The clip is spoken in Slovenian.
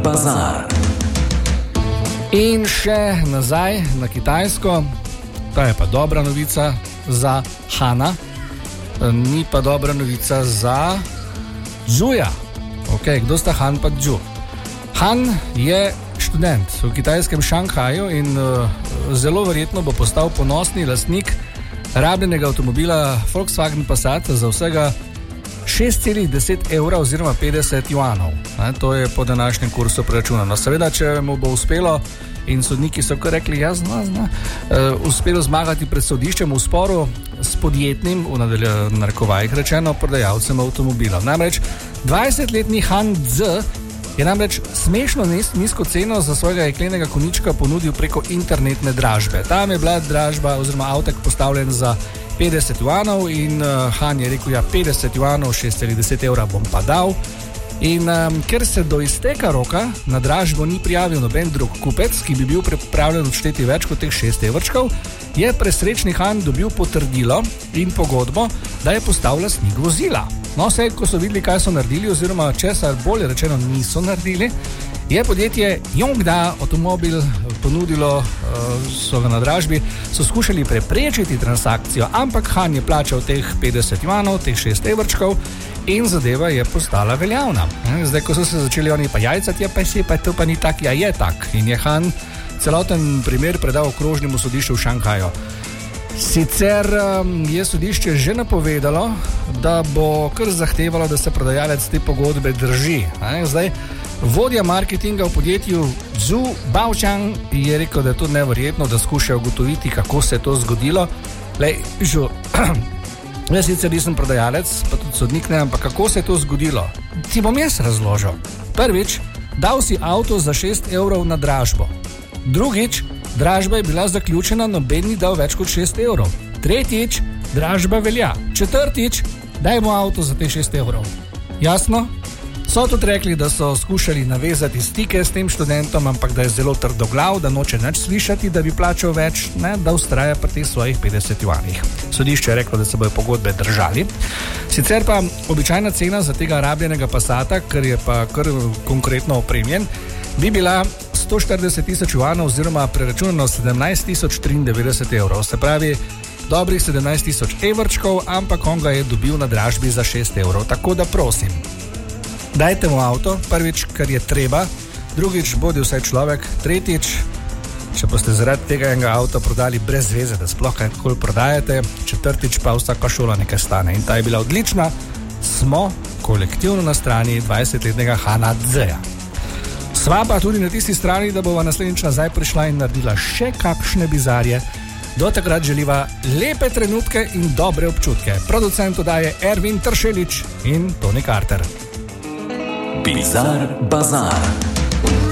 bazar. In še nazaj na Kitajsko. To je pa dobra novica za Hana, ni pa dobra novica za Zhuja. Ok, kdo sta Han pa Zhu? Han je študent v kitajskem Šanghaju in zelo verjetno bo postal ponosni lastnik rabljenega avtomobila Volkswagen Passat za vsega 6,10 evra oziroma 50 juanov. To je po današnjem kursu preračunano. Seveda, če mu bo uspelo, in sodniki so kar rekli, uspelo zmagati pred sodiščem v sporu s podjetnim, v narekovajih rečeno, prodajalcem avtomobila. Namreč 20-letni Han Z je namreč smešno nizko ceno za svojega jeklenega konjička ponudil preko internetne dražbe. Tam je bila dražba oziroma avtek postavljen za 50 juanov in Han je rekel, 50 juanov, 6,10 evra bom pa dal. In ker se do izteka roka na dražbo ni prijavil noben drug kupec, ki bi bil pripravljen odšteti več kot teh 6 evrčkov, je presrečni Han dobil potrdilo in pogodbo, da je postal lastnik vozila. No, vse, ko so videli, kaj so naredili, oziroma česar bolje rečeno niso naredili, je podjetje Yongda avtomobil ponudilo, so ga na dražbi, so skušali preprečiti transakcijo, ampak Han je plačal teh 50 juanov, teh 6 evrčkov in zadeva je postala veljavna. Zdaj, ko so se začeli oni pa jajcati, pa to pa ni tak, je tak. In je Han celoten primer predal okrožnemu sodišču v Šanghaju. Sicer je sodišče že napovedalo, da bo kar zahtevalo, da se prodajalec te pogodbe drži. Zdaj, vodja marketinga v podjetju Zhu Baochang je rekel, da je to neverjetno, da skuša ugotoviti, kako se je to zgodilo. Žu, jaz sicer nisem prodajalec, pa tudi sodnik ne, ampak kako se je to zgodilo? Ti bom jaz razložil. Prvič, dal si avto za 6 evrov na dražbo. Drugič, dražba je bila zaključena, noben ni dal več kot 6 evrov. Tretjič, dražba velja. Četrtič, dajmo avto za te 6 evrov. Jasno? So tudi rekli, da so skušali navezati stike s tem študentom, ampak da je zelo trdoglav, da noče nič slišati, da bi plačal več, da ustraja pri teh svojih 50 juanih. Sodišče je reklo, da se bojo pogodbe držali. Sicer pa običajna cena za tega rabljenega Passata, ker je pa kar konkretno opremljen, bi bila 140 tisoč juanov oziroma preračunano 17 tisoč 93 evrov. Se pravi, dobrih 17 tisoč evrčkov, ampak on ga je dobil na dražbi za 6 evrov. Tako da prosim, dajte mu avto, prvič, kar je treba, drugič, bodi vsaj človek, tretjič, če boste zaradi tega enega avta prodali brez veze, da sploh kaj prodajate, četrtič pa vsaka šola nekaj stane. In ta je bila odlična, smo kolektivno na strani 20-letnega Hana Z-ja. Sva pa tudi na tisti strani, da bova naslednjič nazaj prišla in naredila še kakšne bizarje. Do takrat želiva lepe trenutke in dobre občutke. Producent oddaje Ervin Tršelič in Toni Carter. Bizar bazar.